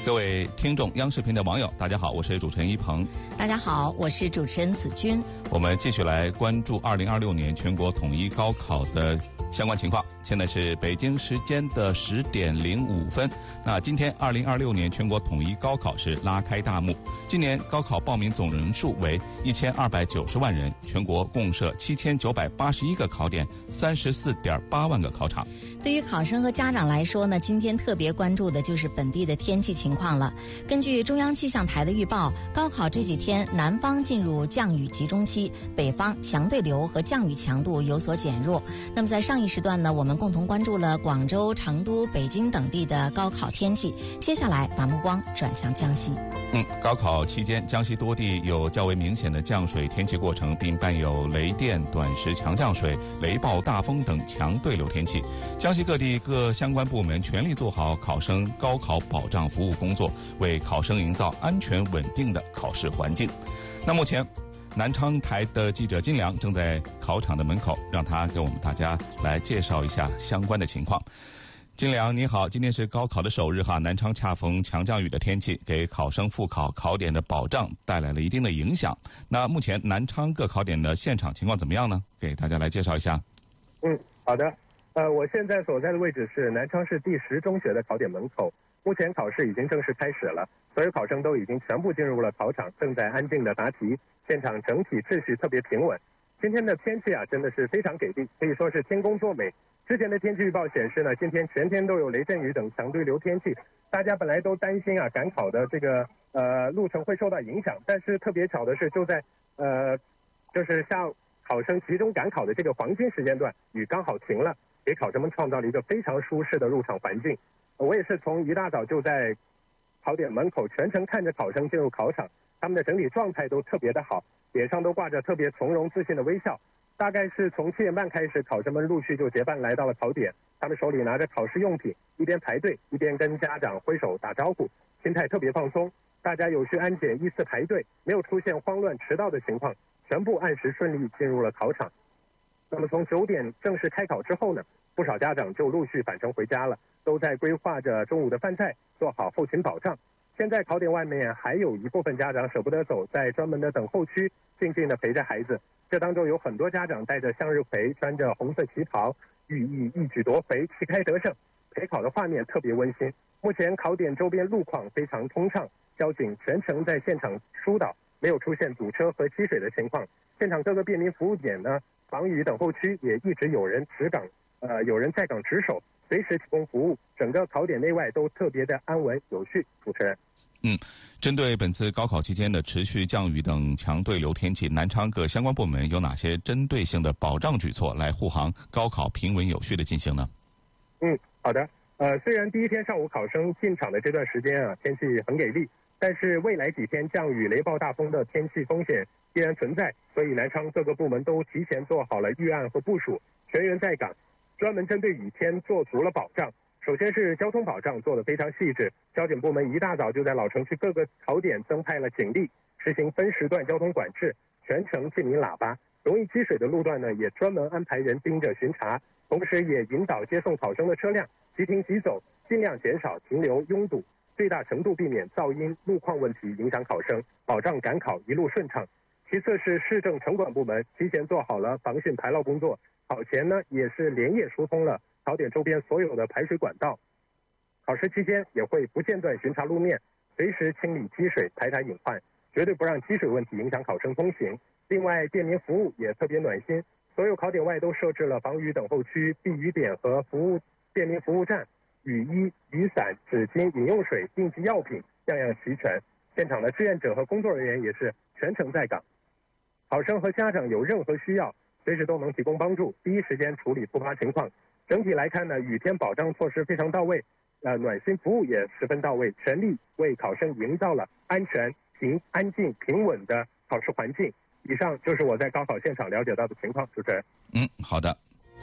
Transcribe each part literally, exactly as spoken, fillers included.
各位听众，央视频的网友，大家好，我是主持人一鹏。 大家好，我是主持人子君。 我们继续来关注二零二六年全国统一高考的相关情况。现在是北京时间的十点零五分。那今天二零二六年全国统一高考是拉开大幕。今年高考报名总人数为一千二百九十万人，全国共设七千九百八十一个考点，三十四点八万个考场。 对于考生和家长来说呢，今天特别关注的就是本地的天气情况了。根据中央气象台的预报，高考这几天南方进入降雨集中期，北方强对流和降雨强度有所减弱。那么在上一时段呢，我们共同关注了广州、成都、北京等地的高考天气。接下来把目光转向江西。 嗯，高考期间，江西多地有较为明显的降水天气过程，并伴有雷电、短时强降水、雷暴大风等强对流天气。江西各地各相关部门全力做好考生高考保障服务工作，为考生营造安全稳定的考试环境。那目前，南昌台的记者金良正在考场的门口，让他给我们大家来介绍一下相关的情况。金良你好，今天是高考的首日哈，南昌恰逢强降雨的天气，给考生复考考点的保障带来了一定的影响。那目前南昌各考点的现场情况怎么样呢？给大家来介绍一下。 嗯，好的。呃，我现在所在的位置是南昌市第十中学的考点门口，目前考试已经正式开始了，所有考生都已经全部进入了考场，正在安静的答题，现场整体秩序特别平稳。今天的天气啊，真的是非常给力，可以说是天公作美。之前的天气预报显示呢，今天全天都有雷阵雨等强对流天气，大家本来都担心啊赶考的这个呃路程会受到影响，但是特别巧的是，就在呃就是下午考生集中赶考的这个黄金时间段，雨刚好停了，给考生们创造了一个非常舒适的入场环境。我也是从一大早就在考点门口全程看着考生进入考场，他们的整体状态都特别的好，脸上都挂着特别从容自信的微笑。大概是从七点半开始，考生们陆续就结伴来到了考点，他们手里拿着考试用品，一边排队一边跟家长挥手打招呼，心态特别放松。大家有序安检，依次排队，没有出现慌乱迟到的情况，全部按时顺利进入了考场。那么从九点正式开考之后呢，不少家长就陆续返程回家了，都在规划着中午的饭菜，做好后勤保障。现在考点外面还有一部分家长舍不得走，在专门的等候区静静地陪着孩子。这当中有很多家长带着向日葵，穿着红色旗袍，寓意一举夺回，旗开得胜。陪考的画面特别温馨。目前考点周边路况非常通畅，交警全程在现场疏导，没有出现堵车和积水的情况。现场各个便民服务点呢，防雨等候区也一直有人值岗，呃，有人在岗值守，随时提供服务。整个考点内外都特别的安稳有序。主持人。 嗯，针对本次高考期间的持续降雨等强对流天气，南昌各相关部门有哪些针对性的保障举措来护航高考平稳有序的进行呢？ 嗯，好的。呃，虽然第一天上午考生进场的这段时间啊，天气很给力，但是未来几天降雨、雷暴大风的天气风险依然存在，所以南昌各个部门都提前做好了预案和部署，全员在岗，专门针对雨天做足了保障。首先是交通保障做得非常细致，交警部门一大早就在老城区各个考点增派了警力，实行分时段交通管制，全程静鸣喇叭。容易积水的路段呢，也专门安排人盯着巡查，同时也引导接送考生的车辆即停即走，尽量减少停留拥堵，最大程度避免噪音、路况问题影响考生，保障赶考一路顺畅。其次是市政城管部门提前做好了防汛排涝工作，考前呢也是连夜疏通了考点周边所有的排水管道，考试期间也会不间断巡查路面，随时清理积水，排查隐患，绝对不让积水问题影响考生通行。另外，便民服务也特别暖心，所有考点外都设置了防雨等候区、避雨点和服务便民服务站，雨衣、雨伞、纸巾、饮用水、应急药品样样齐全。现场的志愿者和工作人员也是全程在岗。考生和家长有任何需要，随时都能提供帮助，第一时间处理突发情况。整体来看呢，雨天保障措施非常到位，呃，暖心服务也十分到位，全力为考生营造了安全、平、安静、平稳的考试环境。以上就是我在高考现场了解到的情况，主持人。 嗯，好的。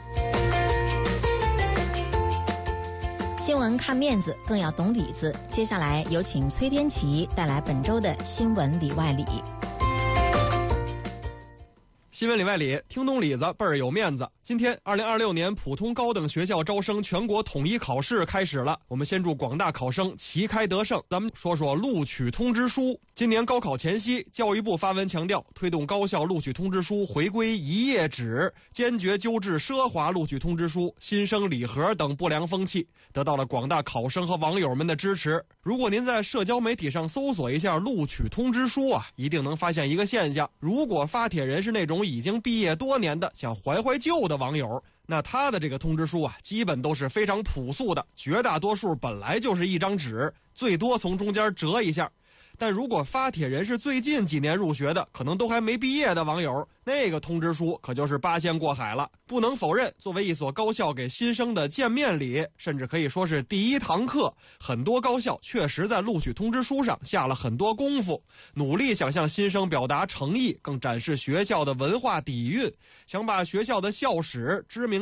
新闻看面子，更要懂里子。接下来有请崔天琪带来本周的新闻里外里。 新闻里外里，听懂里子倍儿有面子。 今天二零二六年普通高等学校招生全国统一考试开始了，我们先祝广大考生旗开得胜。咱们说说录取通知书。今年高考前夕，教育部发文强调，推动高校录取通知书回归一页纸，坚决纠治奢华录取通知书、新生礼盒等不良风气，得到了广大考生和网友们的支持。如果您在社交媒体上搜索一下录取通知书啊，一定能发现一个现象：如果发帖人是那种已经毕业多年的想怀怀旧的网友，那他的这个通知书啊，基本都是非常朴素的，绝大多数本来就是一张纸，最多从中间折一下。但如果发帖人是最近几年入学的，可能都还没毕业的网友，那个通知书可就是八仙过海了。不能否认，作为一所高校给新生的见面礼，甚至可以说是第一堂课，很多高校确实在录取通知书上下了很多功夫，努力想向新生表达诚意，更展示学校的文化底蕴，想把学校的校史、知名